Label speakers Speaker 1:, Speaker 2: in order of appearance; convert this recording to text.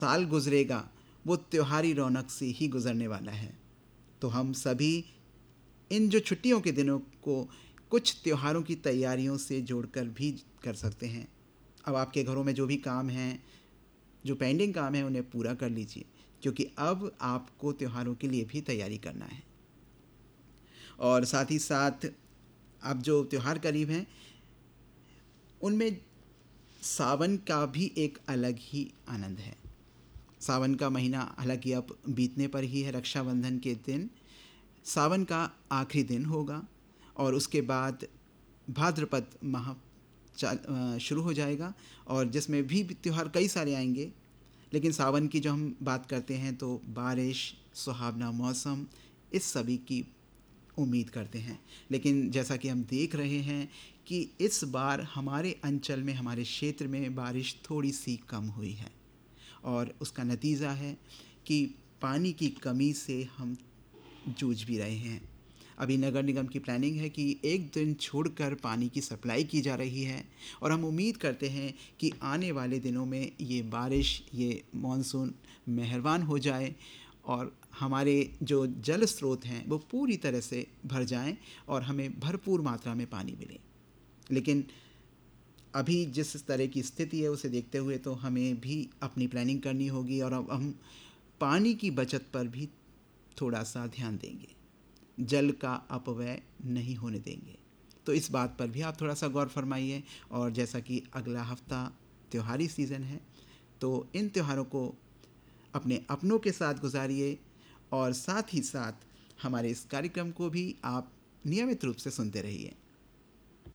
Speaker 1: साल गुजरेगा वो त्योहारी रौनक से ही गुजरने वाला है। तो हम सभी इन जो छुट्टियों के दिनों को कुछ त्योहारों की तैयारियों से जोड़कर भी कर सकते हैं। अब आपके घरों में जो भी काम हैं, जो पेंडिंग काम है, उन्हें पूरा कर लीजिए, क्योंकि अब आपको त्योहारों के लिए भी तैयारी करना है। और साथ ही साथ अब जो त्यौहार करीब हैं उनमें सावन का भी एक अलग ही आनंद है। सावन का महीना हालांकि अब बीतने पर ही है। रक्षाबंधन के दिन सावन का आखिरी दिन होगा और उसके बाद भाद्रपद माह शुरू हो जाएगा, और जिसमें भी त्यौहार कई सारे आएंगे। लेकिन सावन की जो हम बात करते हैं तो बारिश, सुहावना मौसम, इस सभी की उम्मीद करते हैं। लेकिन जैसा कि हम देख रहे हैं कि इस बार हमारे अंचल में, हमारे क्षेत्र में बारिश थोड़ी सी कम हुई है, और उसका नतीजा है कि पानी की कमी से हम जूझ भी रहे हैं। अभी नगर निगम की प्लानिंग है कि एक दिन छोड़कर पानी की सप्लाई की जा रही है, और हम उम्मीद करते हैं कि आने वाले दिनों में ये बारिश, ये मानसून मेहरबान हो जाए और हमारे जो जल स्रोत हैं वो पूरी तरह से भर जाएं और हमें भरपूर मात्रा में पानी मिले। लेकिन अभी जिस तरह की स्थिति है उसे देखते हुए तो हमें भी अपनी प्लानिंग करनी होगी, और अब हम पानी की बचत पर भी थोड़ा सा ध्यान देंगे, जल का अपव्यय नहीं होने देंगे। तो इस बात पर भी आप थोड़ा सा गौर फरमाइए। और जैसा कि अगला हफ्ता त्योहारी सीज़न है, तो इन त्योहारों को अपने अपनों के साथ गुजारिए, और साथ ही साथ हमारे इस कार्यक्रम को भी आप नियमित रूप से सुनते रहिए।